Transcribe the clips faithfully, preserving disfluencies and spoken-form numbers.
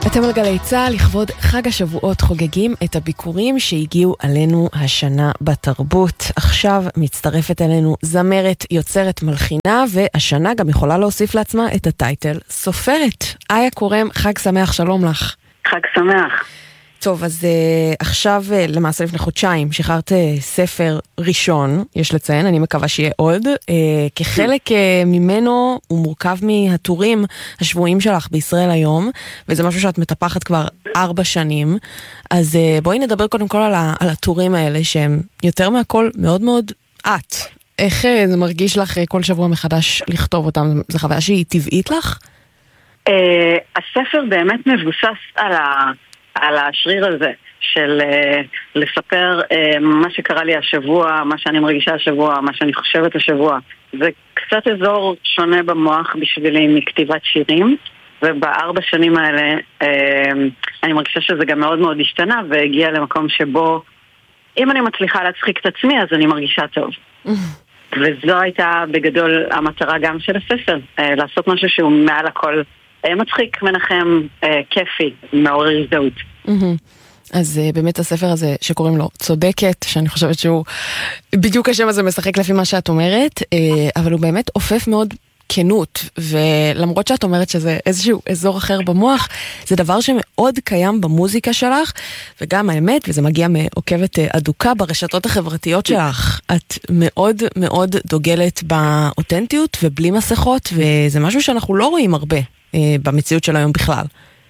אתם על גלי צהל, לכבוד חג השבועות חוגגים את הביקורים שהגיעו עלינו השנה בתרבות. עכשיו מצטרפת אלינו זמרת, יוצרת, מלחינה, והשנה גם יכולה להוסיף לעצמה את הטייטל סופרת. איה קורם, חג שמח, שלום לך. חג שמח. טוב, אז uh, עכשיו, uh, למעשה לפני חודשיים, שחררת uh, ספר ראשון, יש לציין, אני מקווה שיהיה עוד. Uh, כחלק uh, ממנו הוא מורכב מהטורים השבועיים שלך בישראל היום, וזה משהו שאת מטפחת כבר ארבע שנים. אז uh, בואי נדבר קודם כל על, ה- על הטורים האלה, שהם יותר מהכל מאוד מאוד את. איך uh, זה מרגיש לך uh, כל שבוע מחדש לכתוב אותם? זו חוויה שהיא טבעית לך? Uh, הספר באמת מבוסס על ה... על השריר הזה של uh, לספר uh, מה שקרה לי השבוע, מה שאני מרגישה השבוע, מה שאני חושבת השבוע. זה קצת אזור שונה במוח בשבילי מכתיבת שירים, ובארבע שנים האלה uh, אני מרגישה שזה גם מאוד מאוד השתנה והגיע למקום שבו אם אני מצליחה להצחיק את עצמי אז אני מרגישה טוב. וזו הייתה בגדול המטרה גם של הספר, uh, לעשות משהו שהוא מעל הכל מצחיק, מנחם, כיפי, מעורר הזדהות. אז באמת הספר הזה שקוראים לו צודקת, שאני חושבת שהוא בדיוק השם הזה משחק לפי מה שאת אומרת, אבל הוא באמת אופף מאוד כנות, ולמרות שאת אומרת שזה איזשהו אזור אחר במוח, זה דבר שמאוד קיים במוזיקה שלך, וגם האמת, וזה מגיע מעוקבת אדוקה ברשתות החברתיות שלך, את מאוד מאוד דוגלת באותנטיות ובלי מסכות, וזה משהו שאנחנו לא רואים הרבה במציאות של היום בכלל.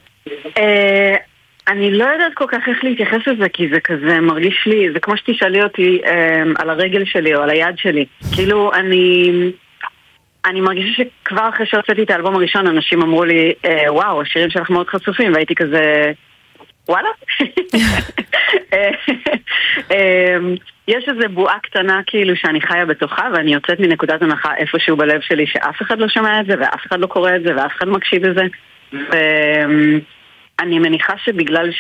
אני לא יודעת כל כך איך להתייחס לזה, כי זה כזה מרגיש לי, זה כמו שתשאלי אותי על הרגל שלי או על היד שלי. כאילו אני אני מרגישה שכבר אחרי שהוצאתי את האלבום הראשון אנשים אמרו לי, וואו, השירים שלך מאוד חשופים, והייתי כזה, וואלה? יש איזו בועה קטנה כאילו שאני חיה בתוכה, ואני יוצאת מנקודת הנחה איפשהו בלב שלי שאף אחד לא שומע את זה, ואף אחד לא קורא את זה, ואף אחד מקשיב לזה. ואני מניחה שבגלל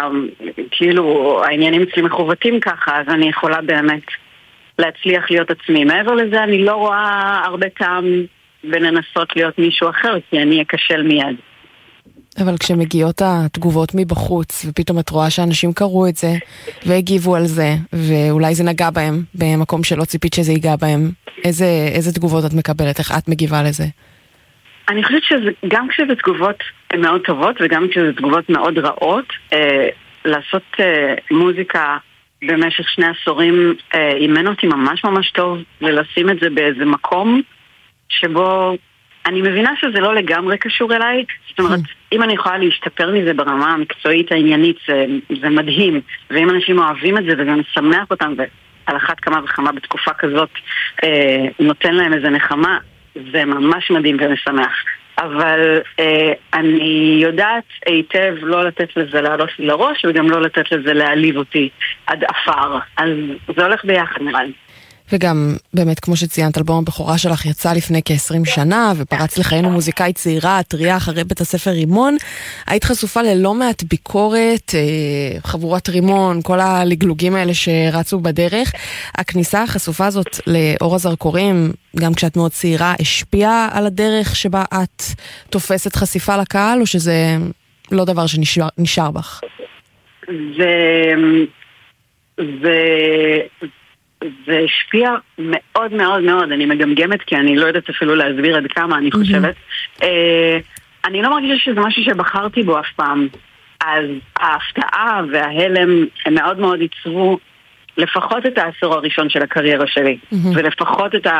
שכאילו העניינים אצלי מחובתים ככה, אז אני יכולה באמת להצליח להיות עצמי. מעבר לזה אני לא רואה הרבה טעם בלנסות להיות מישהו אחר, כי אני אקשל מיד. אבל כשמגיעות התגובות מבחוץ, ופתאום את רואה שאנשים קראו את זה, והגיבו על זה, ואולי זה נגע בהם, במקום שלא ציפית שזה ייגע בהם, איזה, איזה תגובות את מקבלת? איך את מגיבה לזה? אני חושבת שגם כשזה תגובות מאוד טובות, וגם כשזה תגובות מאוד רעות, אה, לעשות אה, מוזיקה במשך שני עשורים, אה, אימן אותי ממש ממש טוב, ולשים את זה באיזה מקום, שבו אני מבינה שזה לא לגמרי קשור אליי, זאת אומרת, אם אני יכולה להשתפר מזה ברמה המקצועית העניינית, זה, זה מדהים, ואם אנשים אוהבים את זה וזה משמח אותם, ועל אחת כמה וכמה בתקופה כזאת אה, נותן להם איזה נחמה, זה ממש מדהים ומשמח. אבל אה, אני יודעת היטב לא לתת לזה לעלות לי לראש, וגם לא לתת לזה להעליב אותי עד אפר, אז זה הולך ביחד נראה לי. וגם, באמת, כמו שציינת, אלבום הבכורה שלך יצא לפני כ-עשרים שנה, ופרץ לחיינו מוזיקאית צעירה, טריה אחרי בית הספר רימון. היית חשופה ללא מעט ביקורת, חבורת רימון, כל הלגלוגים האלה שרצו בדרך. הכניסה החשופה הזאת לאור הזרקורים, גם כשאת מאוד צעירה, השפיעה על הדרך שבה את תופסת חשיפה לקהל, או שזה לא דבר שנשאר בך? זה... זה... זה השפיע מאוד מאוד מאוד, אני מגמגמת כי אני לא יודעת אפילו להסביר עד כמה אני חושבת. אני לא מרגישה שזה משהו שבחרתי בו אף פעם, אז ההפתעה וההלם הם מאוד מאוד ייצרו לפחות את העשור הראשון של הקריירה שלי, ולפחות את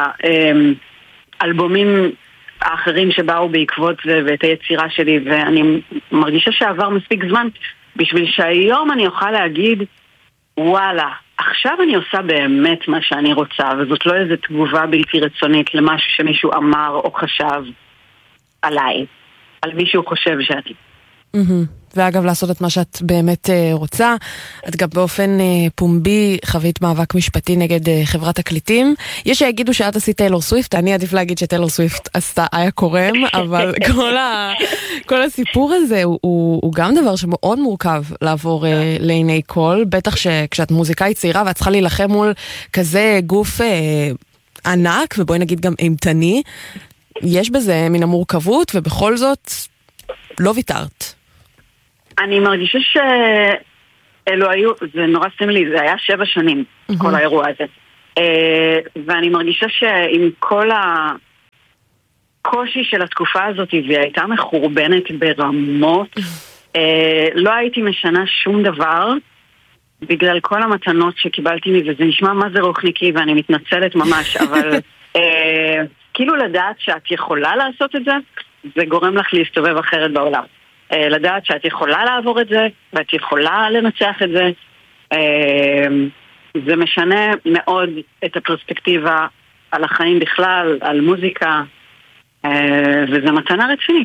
האלבומים האחרים שבאו בעקבות זה ואת היצירה שלי, ואני מרגישה שעבר מספיק זמן בשביל שהיום אני אוכל להגיד וואלה, עכשיו אני עושה באמת מה שאני רוצה, וזאת לא איזו תגובה בלתי רצונית למשהו שמישהו אמר או חשב עליי, על מישהו חושב שאני. ואגב, לעשות את מה שאת באמת רוצה. את גם באופן פומבי חווית מאבק משפטי נגד חברת תקליטים. יש שיגידו שאת עשית טיילור סוויפט, אני עדיף להגיד שטיילור סוויפט עשתה איה קורם, אבל כל, ה... כל הסיפור הזה הוא, הוא, הוא גם דבר שמאוד מורכב לעבור לעיני כל, בטח שכשאת מוזיקאית צעירה ואת צריכה להילחם מול כזה גוף אה, ענק, ובואי נגיד גם אימתני, יש בזה מן המורכבות, ובכל זאת לא ויתרת. אני מרגישה שאלו היו, זה נורא סמלי, זה היה שבע שנים, mm-hmm. כל האירוע הזה. ואני מרגישה שעם כל הקושי של התקופה הזאת, והיא הייתה מחורבנת ברמות, לא הייתי משנה שום דבר, בגלל כל המתנות שקיבלתי לי, וזה נשמע מה זה רוחניקי, ואני מתנצלת ממש, אבל כאילו לדעת שאת יכולה לעשות את זה, זה גורם לך להסתובב אחרת בעולם. לדעת שאת יכולה לעבור את זה, ואת יכולה לנצח את זה, זה משנה מאוד את הפרספקטיבה על החיים בכלל, על מוזיקה, וזה מתנה רצינית.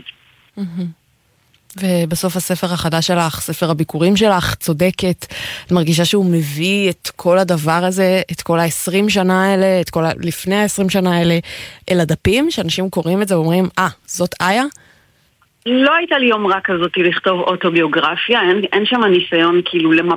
ובסוף הספר החדש שלך, ספר הביקורים שלך, צודקת, את מרגישה שהוא מביא את כל הדבר הזה, את כל ה-עשרים שנה האלה, את כל ה... לפני ה-עשרים שנה האלה, אל הדפים, שאנשים קוראים את זה ואומרים, אה, זאת איה? לא הייתה לי יומרה כזאת לכתוב אוטוביוגרפיה, אין, אין שם ניסיון כאילו למפ...